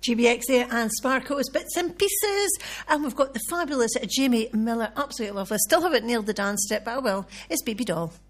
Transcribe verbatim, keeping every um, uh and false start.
G B X there and Sparkles, Bits and Pieces. And we've got the fabulous Jamie Miller, absolutely lovely. Still haven't nailed the dance step, but I will. It's Baby Doll.